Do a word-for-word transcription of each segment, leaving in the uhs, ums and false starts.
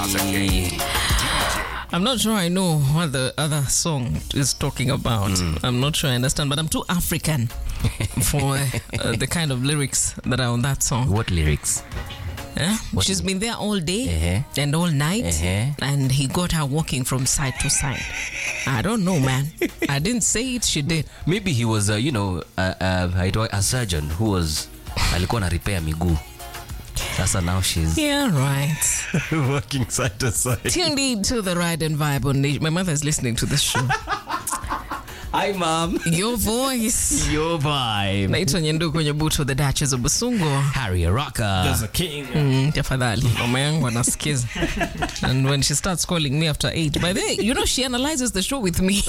I'm not sure I know what the other song is talking about. Mm. I'm not sure I understand, but I'm too African for uh, the kind of lyrics that are on that song. What lyrics? Yeah? She's been there all day uh-huh. and all night, uh-huh. and he got her walking from side to side. I don't know, man. I didn't say it, she did. Maybe he was, uh, you know, uh, uh, a surgeon who was alikuwa na repair miguu. Sasa now she's yeah, right. working side to side. Tuned in to the Ride and Vibe on the, my mother is listening to this show. Hi, Mom. Your voice. Your vibe. Naitwa Nyenduko Nyebuto, the Duchess of Busungo. Harry Rocker. There's a king. Mm, tafadhali. Mama yangu anasikiza. And when she starts calling me after eight, by the way, you know, she analyzes the show with me.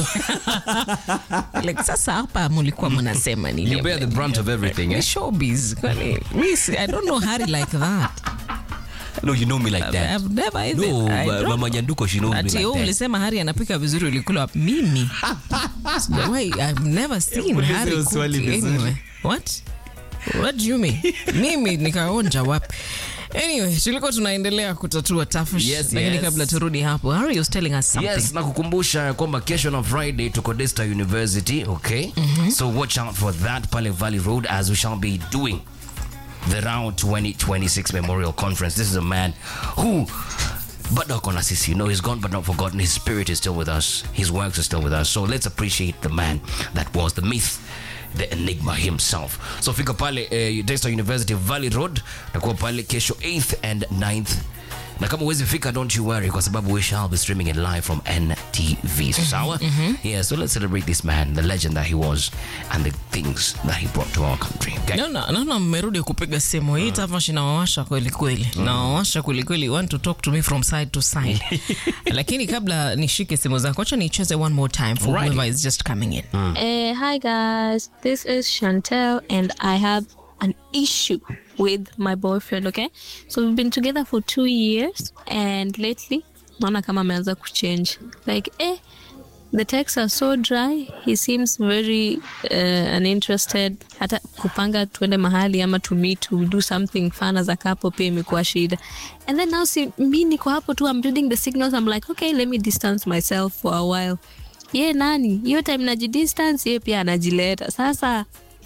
Like, sasa hapa mulikuwa mnasema nini? You bear the brunt of everything, eh? Showbiz. Me, I don't know Harry like that. No, you know me like that. I've never even. No, Mama Nyanduko, she knows me like that. Ati ulisema Harry anapika vizuri ulikula mimi. Why? I've never seen Harry cook anyway. What? What do you mean? Mimi nikaonja wapi? Anyway, tulikuwa tunaendelea kutatua tafush. Yes, lakini yes. kabla turudi hapo, Harry was telling us something. Yes, nakukumbusha kwamba kesho na Friday tuko Daystar University, okay? Mm-hmm. So watch out for that Pale Valley Road as we shall be doing the Round twenty twenty-six Memorial Conference. This is a man who, but not gonna see, you know, he's gone but not forgotten. His spirit is still with us. His works are still with us. So let's appreciate the man that was the myth, the enigma himself. So fika pale uh, Daystar University Valley Road. Nakuwa pale kesho eighth and ninth. Na kama uwezi fika, don't you worry, kwa sababu we shall be streaming it live from N T V. So sawa? Mm-hmm. Yeah, so let's celebrate this man, the legend that he was, and the things that he brought to our country. Okay? No, no, no, no, mmerudi kupiga simu. Hii tafashi nawawasha kweli kweli. Mm. Nawawasha kweli kweli. Want to talk to me from side to side. Lakini kabla nishike simu zako, acha nicheze one more time for Alrighty. whoever is just coming in. Mm. Uh, hi guys, this is Chantel and I have an issue with my boyfriend, okay? So we've been together for two years and lately, naona kama ameanza kuchange. Like, eh, the texts are so dry. He seems very uh, uninterested. Hata kupanga tuende mahali ama to meet to do something fun as a couple pia imekuwa shida. And then now see, mi niko hapo tu, I'm reading the signals. I'm like, okay, let me distance myself for a while. Ye nani, hiyo time najidistance, ye pia anajileta. Sasa